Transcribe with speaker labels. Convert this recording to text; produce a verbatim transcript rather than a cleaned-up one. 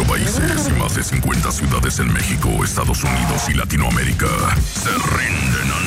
Speaker 1: países y más de cincuenta ciudades en México, Estados Unidos y Latinoamérica se rinden ante